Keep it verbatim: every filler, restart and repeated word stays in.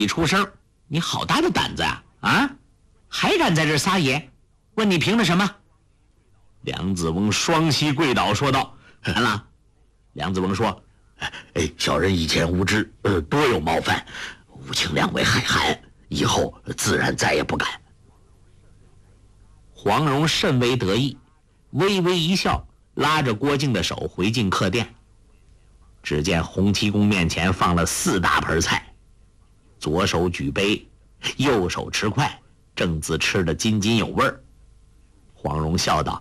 一出声，你好大的胆子啊！啊，还敢在这撒野？问你凭了什么？梁子翁双膝跪倒说道：“完了。”梁子翁说：“ 哎，小人以前无知，呃，多有冒犯，务请两位海涵，以后自然再也不敢。” 黄蓉甚为得意，微微一笑，拉着郭靖的手回进客店。只见洪七公面前放了四大盆菜，左手举杯，右手持筷，正自吃得津津有味儿。黄蓉笑道：“